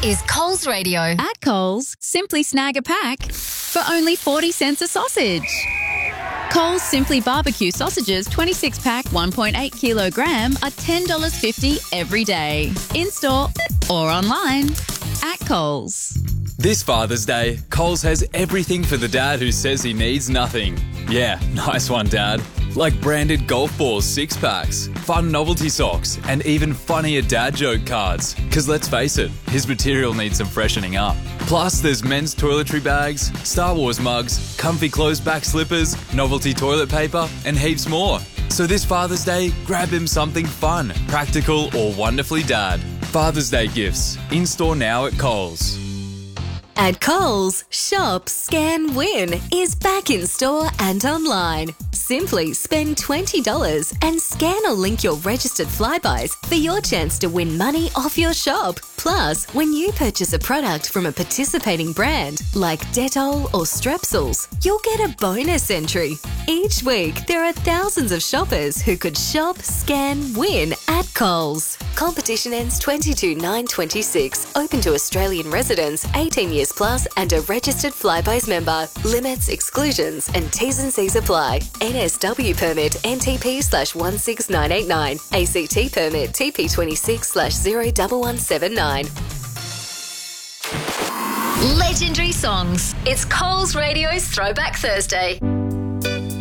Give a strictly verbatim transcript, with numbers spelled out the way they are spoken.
is Coles Radio. At Coles, simply snag a pack for only forty cents a sausage. Coles Simply Barbecue sausages twenty-six pack one point eight kilogram are ten dollars fifty every day. In-store or online. At Coles. This Father's Day, Coles has everything for the dad who says he needs nothing. Yeah, nice one, Dad. Like branded golf balls six-packs, fun novelty socks, and even funnier dad joke cards. Because let's face it, his material needs some freshening up. Plus, there's men's toiletry bags, Star Wars mugs, comfy closed-back slippers, novelty toilet paper, and heaps more. So this Father's Day, grab him something fun, practical, or wonderfully dad. Father's Day gifts, in-store now at Coles. At Coles, Shop, Scan, Win is back in store and online. Simply spend twenty dollars and scan or link your registered Flybuys for your chance to win money off your shop. Plus, when you purchase a product from a participating brand like Dettol or Strepsils, you'll get a bonus entry. Each week, there are thousands of shoppers who could shop, scan, win at Coles. Competition ends twenty-two nine twenty-six. Open to Australian residents, eighteen years plus and a registered Flybuys member. Limits, exclusions and T's and C's apply. N S W permit N T P slash one six nine eight nine. A C T permit T P twenty-six slash zero one one seven nine. Legendary songs. It's Coles Radio's Throwback Thursday.